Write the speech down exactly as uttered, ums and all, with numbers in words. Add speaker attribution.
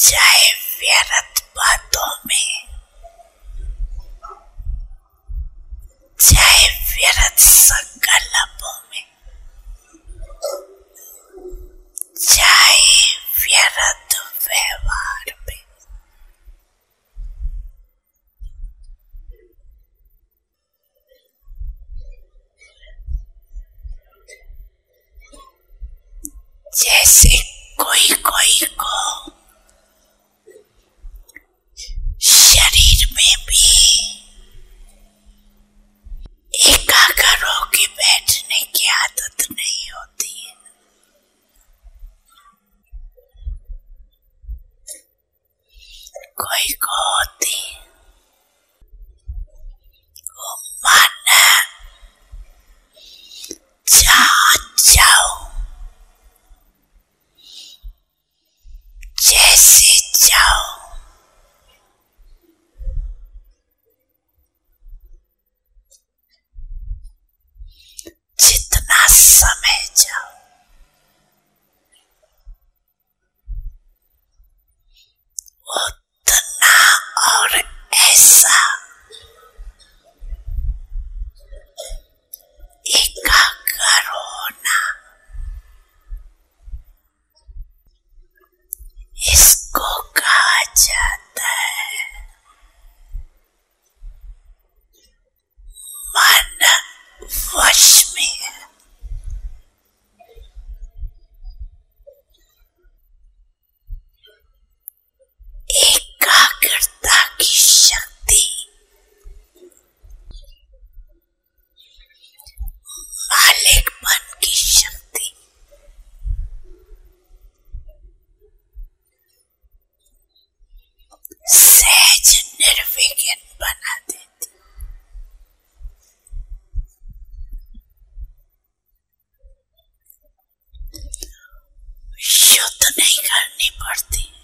Speaker 1: चाहे व्यर्थ बातों में, चाहे व्यर्थ संकल्पों में, चाहे व्यर्थ व्यवहार में, जैसे कोई कोई को शरीर में भी एकाग्र होके बैठने की आदत नहीं होती है। कोई को होती, वो माना जहाँ जाओ, जैसे जाओ, जितना समय जाओ, उतना और ऐसा एकाग्र होना, इसको कहा जाता है मन वश में है। एकाग्रता की शक्ति मालिकपन की शक्ति सहज निर्विघ्न बना देती। शुद्ध नहीं करनी पड़ती,